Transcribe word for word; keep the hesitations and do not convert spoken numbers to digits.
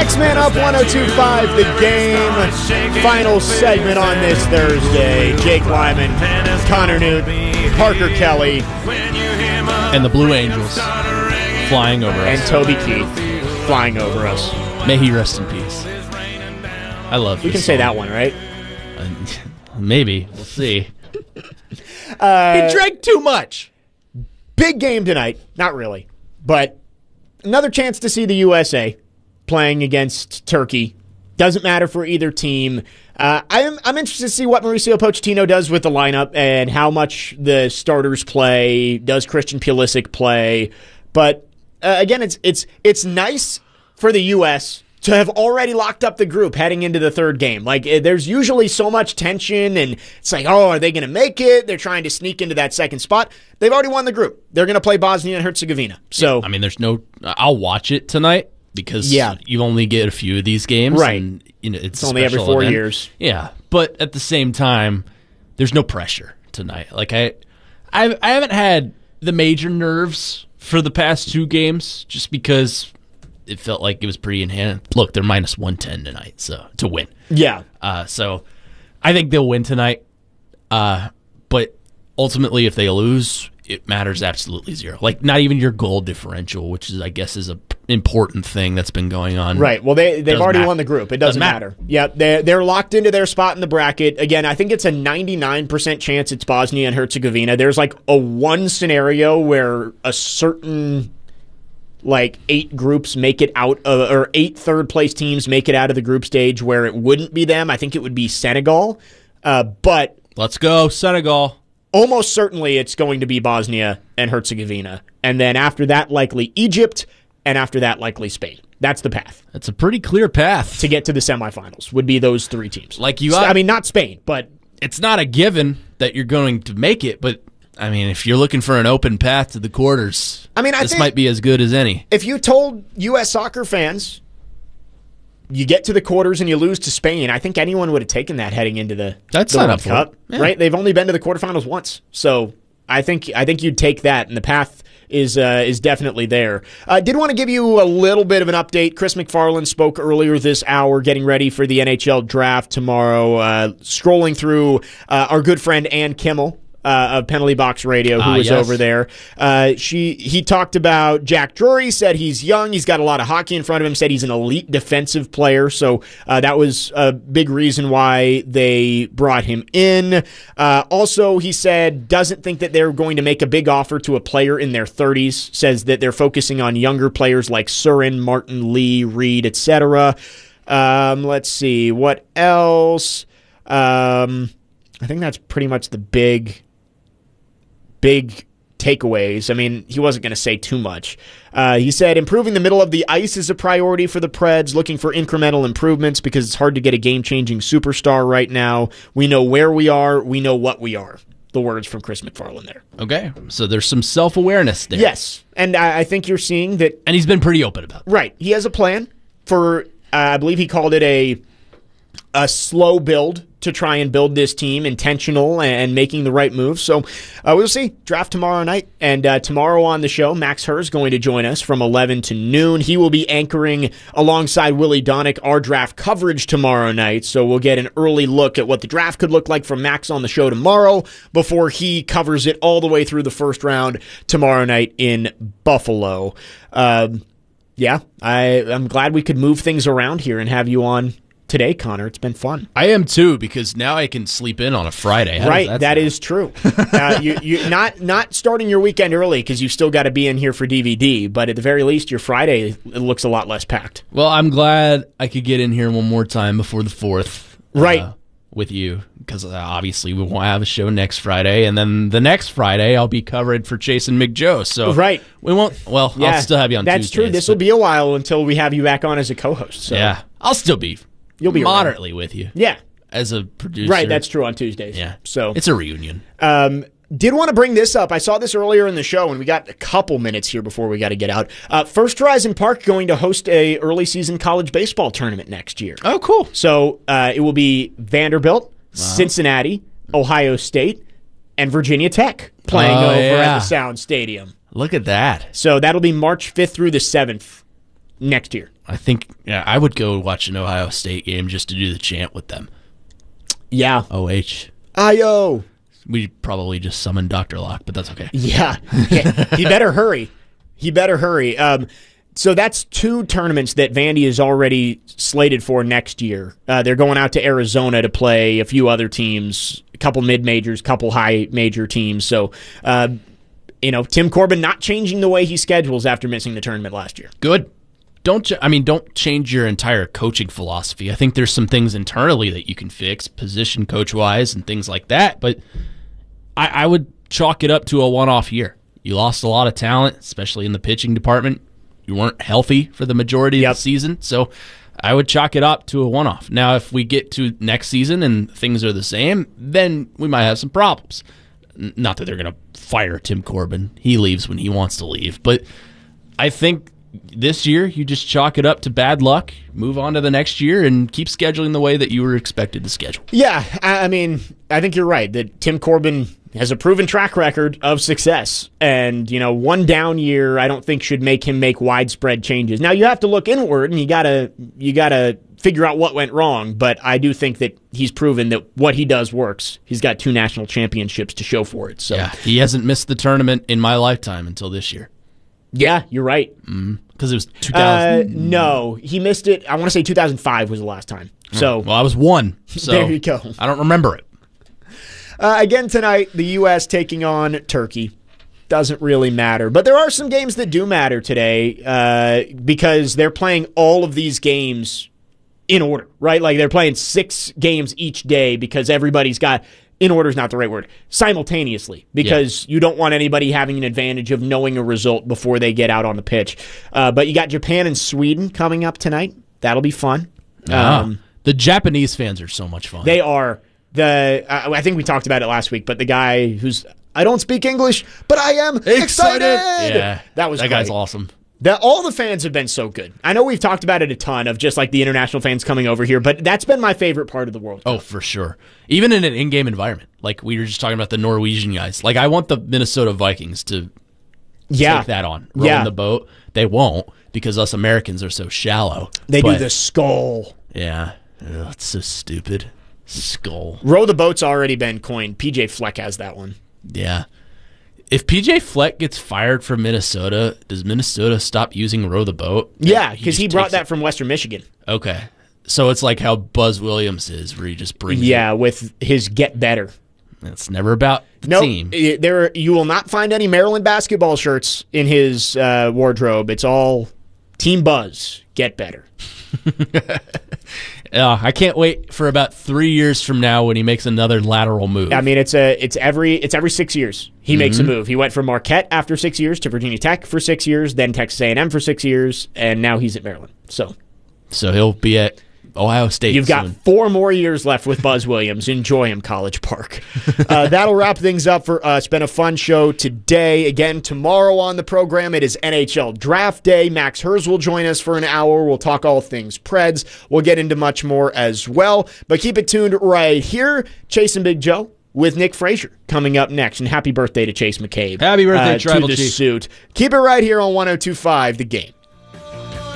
Next Man Up one oh two point five, The Game. Final segment on this Thursday. Jake Lyman, Connor Newt, Parker Kelly, and the Blue Angels flying over us. And Toby Keith flying over us. May he rest in peace. I love We can song. say that one, right? Uh, maybe. We'll see. Uh, he drank too much. Big game tonight. Not really. But another chance to see the U S A playing against Turkey. Doesn't matter for either team. Uh, I'm, I'm interested to see what Mauricio Pochettino does with the lineup and how much the starters play. Does Christian Pulisic play? But uh, again, it's it's it's nice for the U S to have already locked up the group heading into the third game. Like, there's usually so much tension, and it's like, oh, are they going to make it? They're trying to sneak into that second spot. They've already won the group. They're going to play Bosnia and Herzegovina. So, I mean, there's no. I'll watch it tonight because yeah. you only get a few of these games, right? And, you know, it's, it's only every four event. years. Yeah, but at the same time, there's no pressure tonight. Like I, I, I haven't had the major nerves for the past two games just because it felt like it was pretty in hand. Look, they're minus one ten tonight, so to win. Yeah. Uh, so I think they'll win tonight. Uh, but ultimately, if they lose, it matters absolutely zero. Like, not even your goal differential, which is, I guess, is a important thing that's been going on. Right. Well, they, they've Doesn't already matter. won the group. It doesn't, Doesn't matter. matter. Yeah, they're, they're locked into their spot in the bracket. Again, I think it's a ninety-nine percent chance it's Bosnia and Herzegovina. There's like a one scenario where a certain, like, eight groups make it out, of, or eight third-place teams make it out of the group stage where it wouldn't be them. I think it would be Senegal. Uh, but Let's go, Senegal. almost certainly it's going to be Bosnia and Herzegovina. And then after that, likely Egypt. And after that, likely Spain. That's the path. That's a pretty clear path. To get to the semifinals would be those three teams. Like you, So, I I mean, not Spain, but it's not a given that you're going to make it, but I mean, if you're looking for an open path to the quarters, I mean, I this think might be as good as any. if you told U S soccer fans you get to the quarters and you lose to Spain, I think anyone would have taken that heading into the, That's the not World up for Cup, it. Yeah. right? They've only been to the quarterfinals once, so I think I think you'd take that, and the path is uh, is definitely there. I uh, did want to give you a little bit of an update. Chris McFarland spoke earlier this hour, getting ready for the N H L draft tomorrow. Uh, scrolling through uh, our good friend Ann Kimmel uh, of Penalty Box Radio, who Ah, was yes. over there. Uh, she he talked about Jack Drury. Said he's young, he's got a lot of hockey in front of him. Said he's an elite defensive player. So uh, that was a big reason why they brought him in. Uh, also, he said doesn't think that they're going to make a big offer to a player in their thirties. Says that they're focusing on younger players like Surin, Martin, Lee, Reed, et cetera. Um, let's see what else. Um, I think that's pretty much the big. Big takeaways. I mean, he wasn't going to say too much. Uh, he said improving the middle of the ice is a priority for the Preds, looking for incremental improvements because it's hard to get a game-changing superstar right now. We know where we are. We know what we are. The words from Chris McFarland there. Okay, so there's some self-awareness there. Yes, and I, I think you're seeing that. And he's been pretty open about it. Right. He has a plan for, uh, I believe he called it a a slow build to try and build this team, intentional and making the right moves. So uh, we'll see. Draft tomorrow night. And uh, tomorrow on the show, Max Herr is going to join us from eleven to noon. He will be anchoring alongside Willie Donick our draft coverage tomorrow night. So we'll get an early look at what the draft could look like from Max on the show tomorrow before he covers it all the way through the first round tomorrow night in Buffalo. Um, yeah, I, I'm glad we could move things around here and have you on today, Connor. It's been fun. I am too, because now I can sleep in on a Friday. How right, does that sound? is true. uh, you, you not not starting your weekend early because you still got to be in here for D V D, but at the very least, your Friday it looks a lot less packed. Well, I'm glad I could get in here one more time before the fourth. Right. Uh, with you, because uh, obviously we won't have a show next Friday, and then the next Friday I'll be covered for Chase and McJoe. So right, we won't. Well, yeah, I'll still have you on. That's Tuesdays, true. This will be a while until we have you back on as a co-host. So. Yeah, I'll still be. You'll be moderately around. with you. Yeah, as a producer. Right, that's true on Tuesdays. Yeah, so it's a reunion. Um, did want to bring this up. I saw this earlier in the show, and we got a couple minutes here before we got to get out. Uh, First Horizon Park going to host a early season college baseball tournament next year. Oh, cool. So uh, it will be Vanderbilt, wow. Cincinnati, Ohio State, and Virginia Tech playing oh, over yeah. at the Sound Stadium. Look at that. So that'll be March fifth through the seventh next year. I think yeah, I would go watch an Ohio State game just to do the chant with them. Yeah. O H. I O. We probably just summoned Doctor Locke, but that's okay. Yeah. He better hurry. He better hurry. Um, so that's two tournaments that Vandy is already slated for next year. Uh, they're going out to Arizona to play a few other teams, a couple mid-majors, couple high-major teams. So, uh, you know, Tim Corbin not changing the way he schedules after missing the tournament last year. Good. Don't ch- I mean, don't change your entire coaching philosophy. I think there's some things internally that you can fix, position coach-wise and things like that, but I, I would chalk it up to a one-off year. You lost a lot of talent, especially in the pitching department. You weren't healthy for the majority Yep. of the season, so I would chalk it up to a one-off. Now, if we get to next season and things are the same, then we might have some problems. N- Not that they're going to fire Tim Corbin. He leaves when he wants to leave. But I think this year you just chalk it up to bad luck, move on to the next year, and keep scheduling the way that you were expected to schedule. Yeah, I I mean, I think you're right that Tim Corbin has a proven track record of success. And, you know, one down year I don't think should make him make widespread changes. Now, you have to look inward and you got to you got to figure out what went wrong, but I do think that he's proven that what he does works. He's got two national championships to show for it. So Yeah, he hasn't missed the tournament in my lifetime until this year. yeah, you're right. Because it was two Uh, thousand. no, he missed it. I want to say two thousand five was the last time. So Well, I was one, so There you go. I don't remember it. Uh, again tonight, the U S taking on Turkey. Doesn't really matter. But there are some games that do matter today uh, because they're playing all of these games in order, right? Like they're playing six games each day because everybody's got, in order is not the right word, simultaneously because yeah. you don't want anybody having an advantage of knowing a result before they get out on the pitch. Uh, but you got Japan and Sweden coming up tonight. That'll be fun. Ah, Um, the Japanese fans are so much fun. They are. The uh, I think we talked about it last week, but the guy who's I don't speak English, but I am excited. excited! Yeah, that was that great. guy's awesome. That all the fans have been so good. I know we've talked about it a ton of just like the international fans coming over here, but that's been my favorite part of the World Cup. Oh, for sure. Even in an in-game environment, like we were just talking about the Norwegian guys. Like I want the Minnesota Vikings to yeah. take that on, row yeah. in the boat. They won't because us Americans are so shallow. They but, do the skull. Yeah, Ugh, it's so stupid. Skull. Row the boat's already been coined. P J Fleck has that one. Yeah. If P J Fleck gets fired from Minnesota, does Minnesota stop using row the boat? Yeah, because he, he brought that it. from Western Michigan. Okay. So it's like how Buzz Williams is, where he just brings Yeah, it. with his get better. It's never about the nope, team. It, there, you will not find any Maryland basketball shirts in his uh, wardrobe. It's all Team Buzz, get better. Uh, I can't wait for about three years from now when he makes another lateral move. I mean, it's a it's every it's every six years he mm-hmm. makes a move. He went from Marquette after six years to Virginia Tech for six years, then Texas A and M for six years, and now he's at Maryland. So, so he'll be at Ohio State. You've soon. got four more years left with Buzz Williams. Enjoy him, College Park. Uh, that'll wrap things up for us. It's been a fun show today. Again, tomorrow on the program, it is N H L Draft Day. Max Hers will join us for an hour. We'll talk all things Preds. We'll get into much more as well. But keep it tuned right here. Chase and Big Joe with Nick Frazier coming up next. And happy birthday to Chase McCabe. Happy birthday, uh, Tribal to the Chief. suit. Keep it right here on one oh two point five The Game.